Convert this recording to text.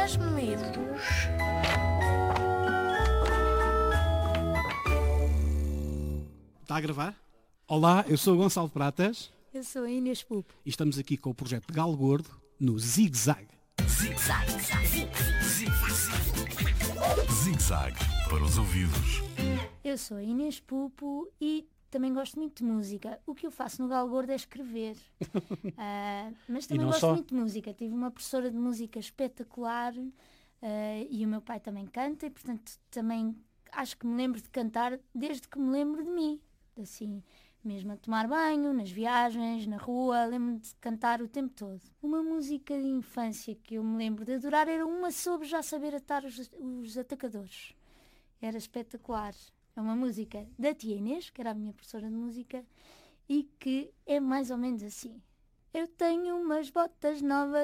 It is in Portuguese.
medos. Está a gravar? Olá, eu sou o Gonçalo Pratas Eu sou a Inês Pupo. e estamos aqui com o projeto Galo Gordo no Zig Zag. Zig Zag para os ouvidos. Eu sou a Inês Pupo e também gosto muito de música. O que eu faço no Galo Gordo é escrever. Mas também não gosto só? muito de música. Tive uma professora de música espetacular e o meu pai também canta e, portanto, também acho que me lembro de cantar desde que me lembro de mim. Assim, mesmo a tomar banho, nas viagens, na rua, lembro-me de cantar o tempo todo. Uma música de infância que eu me lembro de adorar era uma sobre já saber atar os atacadores. Era espetacular. É uma música da tia Inês, que era a minha professora de música, e que é mais ou menos assim. Eu tenho umas botas novas